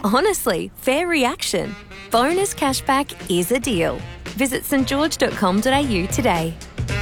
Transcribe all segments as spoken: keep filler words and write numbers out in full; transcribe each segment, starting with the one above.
Honestly, fair reaction. Bonus cashback is a deal. Visit st george dot com dot a u today.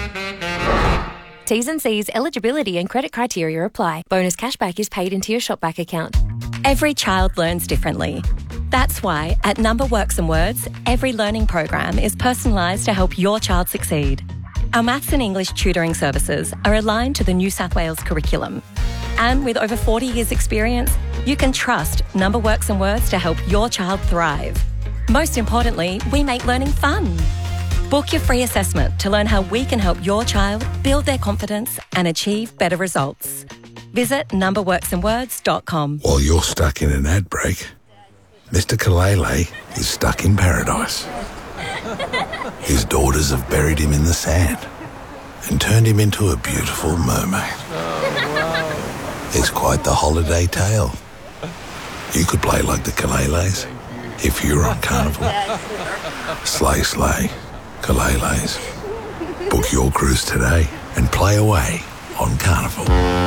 T's and C's, eligibility and credit criteria apply. Bonus cashback is paid into your Shopback account. Every child learns differently. That's why at Number Works and Words, every learning program is personalised to help your child succeed. Our maths and English tutoring services are aligned to the New South Wales curriculum. And with over forty years experience, you can trust Number Works and Words to help your child thrive. Most importantly, we make learning fun. Book your free assessment to learn how we can help your child build their confidence and achieve better results. Visit number works and words dot com. While you're stuck in an ad break, Mister Kalele is stuck in paradise. His daughters have buried him in the sand and turned him into a beautiful mermaid. It's quite the holiday tale. You could play like the Kaleles if you're on Carnival. Slay, slay, Kaleles. Book your cruise today and play away on Carnival.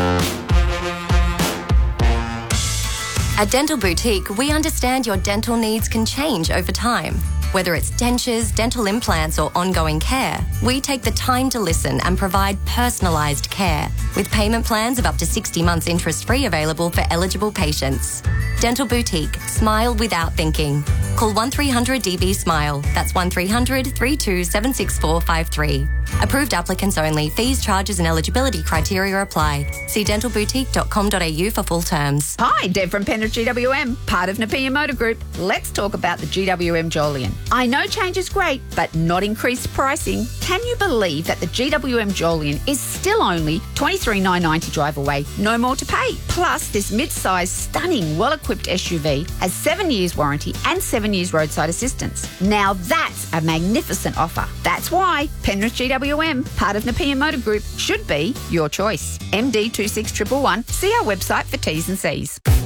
At Dental Boutique, we understand your dental needs can change over time. Whether it's dentures, dental implants, or ongoing care, we take the time to listen and provide personalised care, with payment plans of up to sixty months interest-free available for eligible patients. Dental Boutique. Smile without thinking. Call one three hundred D B SMILE. That's one three hundred, three two seven six four five three. Approved applicants only. Fees, charges and eligibility criteria apply. See dental boutique dot com dot a u for full terms. Hi, Deb from Penrith G W M, part of Napier Motor Group. Let's talk about the G W M Jolyon. I know change is great, but not increased pricing. Can you believe that the G W M Jolyon is still only twenty-three thousand nine hundred ninety drive away, no more to pay? Plus, this mid-sized, stunning, well-equipped S U V has seven years warranty and seven years roadside assistance. Now that's a magnificent offer. That's why Penrith G W M, part of Napier Motor Group, should be your choice. M D two six one one one. See our website for T's and C's.